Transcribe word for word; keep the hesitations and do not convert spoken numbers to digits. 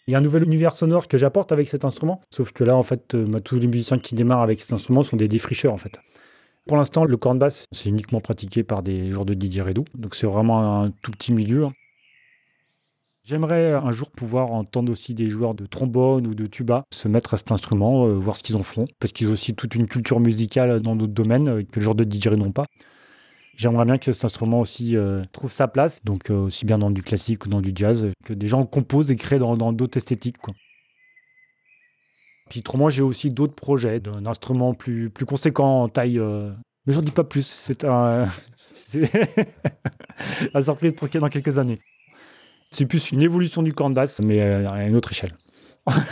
Il y a un nouvel univers sonore que j'apporte avec cet instrument, sauf que là, en fait, euh, bah, tous les musiciens qui démarrent avec cet instrument sont des défricheurs, en fait. Pour l'instant, le corn bass, c'est uniquement pratiqué par des joueurs de didgeridoo, donc c'est vraiment un tout petit milieu. J'aimerais un jour pouvoir entendre aussi des joueurs de trombone ou de tuba se mettre à cet instrument, euh, voir ce qu'ils en font, parce qu'ils ont aussi toute une culture musicale dans d'autres domaines euh, que le genre de didgeridoo n'ont pas. J'aimerais bien que cet instrument aussi euh, trouve sa place, donc euh, aussi bien dans du classique ou dans du jazz, que des gens composent et créent dans dans d'autres esthétiques, quoi. Puis autrement, j'ai aussi d'autres projets d'un instrument plus, plus conséquent en taille. euh, Mais j'en dis pas plus. C'est un... c'est la surprise pour qu'il y ait dans quelques années. C'est plus une évolution du corn bass, mais euh, à une autre échelle.